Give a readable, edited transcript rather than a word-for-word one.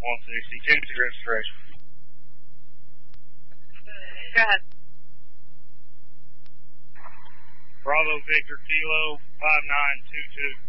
160. Tennessee registration. Go ahead. Bravo Victor Kilo 5922.